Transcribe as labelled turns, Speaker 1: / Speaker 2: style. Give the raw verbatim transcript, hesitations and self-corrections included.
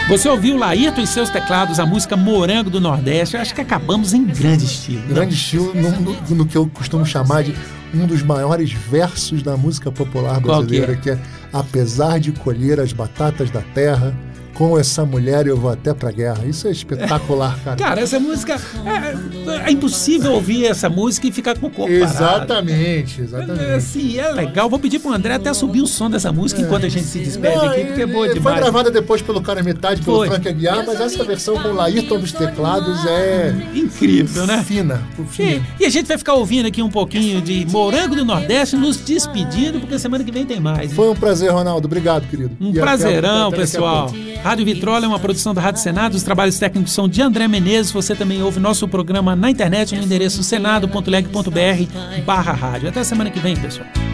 Speaker 1: Você ouviu Laírton e seus teclados, a música Morango do Nordeste. Eu acho que acabamos em grande estilo.
Speaker 2: Grande estilo, no, no, no que eu costumo chamar de um dos maiores versos da música popular brasileira, que é: apesar de colher as batatas da terra, com essa mulher eu vou até pra guerra. Isso é espetacular, cara.
Speaker 1: Cara, essa música... É, é impossível ouvir essa música e ficar com o corpo
Speaker 2: Exatamente,
Speaker 1: parado.
Speaker 2: exatamente.
Speaker 1: É, assim, é legal. Vou pedir pro André até subir o som dessa música é. enquanto a gente se despede Não, aqui, porque é boa demais.
Speaker 2: Foi gravada depois pelo Cara Metade, pelo
Speaker 1: foi.
Speaker 2: Frank Aguiar, mas essa versão com o Laírton dos teclados é...
Speaker 1: incrível, né?
Speaker 2: Fina.
Speaker 1: E, e a gente vai ficar ouvindo aqui um pouquinho de Morango do Nordeste, nos despedindo, porque semana que vem tem mais.
Speaker 2: Foi um prazer, Ronaldo. Obrigado, querido.
Speaker 1: Um e prazerão, até, até pessoal. Rádio Vitrola é uma produção da Rádio Senado. Os trabalhos técnicos são de André Menezes. Você também ouve nosso programa na internet no endereço senado ponto leg ponto br barra rádio. Até semana que vem, pessoal.